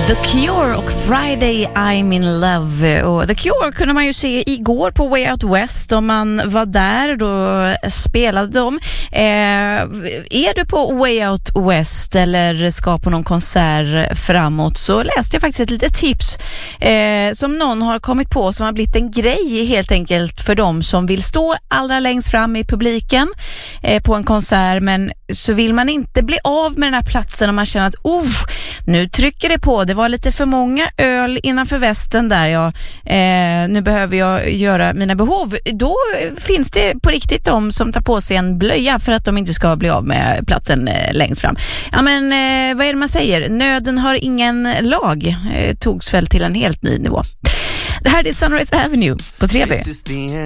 The Cure och Friday I'm in Love. Och The Cure kunde man ju se igår på Way Out West. Om man var där, då spelade de. Är du på Way Out West eller ska på någon konsert framåt, så läste jag faktiskt ett litet tips som någon har kommit på, som har blivit en grej helt enkelt för dem som vill stå allra längst fram i publiken på en konsert, men så vill man inte bli av med den här platsen och man känner att nu trycker det på. Det var lite för många öl innanför västen där. Nu behöver jag göra mina behov. Då finns det på riktigt de som tar på sig en blöja för att de inte ska bli av med platsen längst fram. Ja, men vad är det man säger? Nöden har ingen lag. Togs väl till en helt ny nivå. Det här är Sunrise Avenue på 3B.